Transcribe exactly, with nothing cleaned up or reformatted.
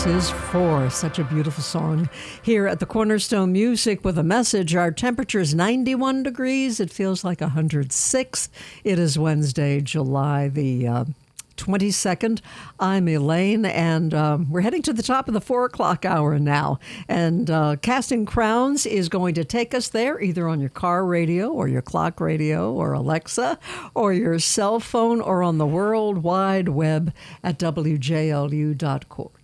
This is For, such a beautiful song. Here at the Cornerstone Music with a message. Our temperature is ninety-one degrees. It feels like one hundred six. It is Wednesday, July the uh, twenty-second. I'm Elaine, and um, we're heading to the top of the four o'clock hour now. And uh, Casting Crowns is going to take us there, either on your car radio or your clock radio or Alexa or your cell phone or on the World Wide Web at W J L U dot org.